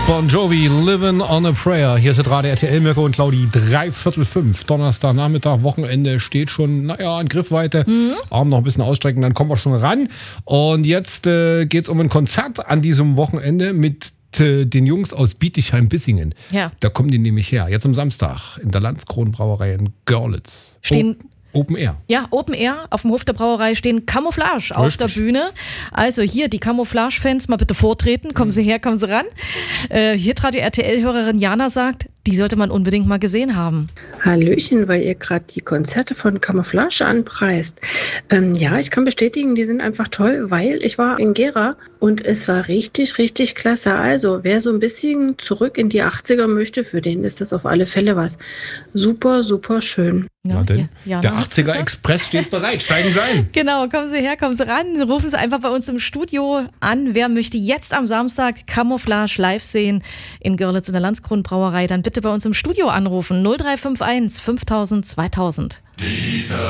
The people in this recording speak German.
Bon Jovi, Living on a Prayer. Hier ist gerade RTL, Mirko und Claudi, 3:45. Donnerstagnachmittag, Wochenende steht schon, in Griffweite. Arm noch ein bisschen ausstrecken, dann kommen wir schon ran. Und jetzt geht's um ein Konzert an diesem Wochenende mit den Jungs aus Bietigheim-Bissingen. Ja. Da kommen die nämlich her. Jetzt am Samstag in der Landskronenbrauerei in Görlitz. Stehen Open Air. Ja, Open Air. Auf dem Hof der Brauerei stehen Camouflage auf der Bühne. Also hier, die Camouflage-Fans mal bitte vortreten. Kommen Sie her, kommen Sie ran. Hier Radio RTL-Hörerin Jana sagt, die sollte man unbedingt mal gesehen haben. Hallöchen, weil ihr gerade die Konzerte von Camouflage anpreist. Ja, ich kann bestätigen, die sind einfach toll, weil ich war in Gera und es war richtig, richtig klasse. Also, wer so ein bisschen zurück in die 80er möchte, für den ist das auf alle Fälle was. Super, super schön. Ja, denn Jana der 80er Express steht bereit. Steigen Sie ein. Genau, kommen Sie her, kommen Sie ran. Rufen Sie einfach bei uns im Studio an. Wer möchte jetzt am Samstag Camouflage live sehen in Görlitz in der Landskronenbrauerei, dann bitte bei uns im Studio anrufen. 0351 5000 2000.